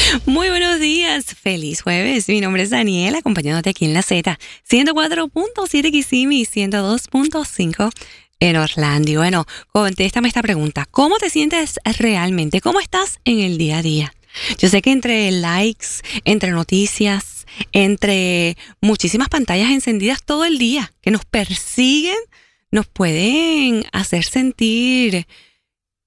Muy buenos días, feliz jueves. Mi nombre es Daniela, acompañándote aquí en la Z, 104.7 Kissimmee, 102.5 en Orlando. Y bueno, contéstame esta pregunta. ¿Cómo te sientes realmente? ¿Cómo estás en el día a día? Yo sé que entre likes, entre noticias, entre muchísimas pantallas encendidas todo el día que nos persiguen, nos pueden hacer sentir